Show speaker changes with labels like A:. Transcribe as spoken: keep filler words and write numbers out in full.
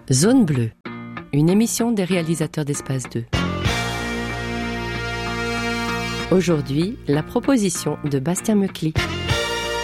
A: Zone Bleue, une émission des réalisateurs d'Espace deux. Aujourd'hui, la proposition de Bastien Meucli.